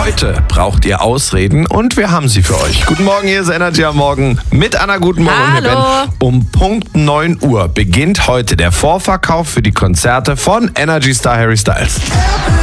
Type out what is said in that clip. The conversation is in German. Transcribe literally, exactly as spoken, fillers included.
Heute braucht ihr Ausreden und wir haben sie für euch. Guten Morgen, hier ist Energy am Morgen mit Anna. Guten Morgen. Hallo. Und wir Ben. Um Punkt neun Uhr beginnt heute der Vorverkauf für die Konzerte von Energy Star Harry Styles.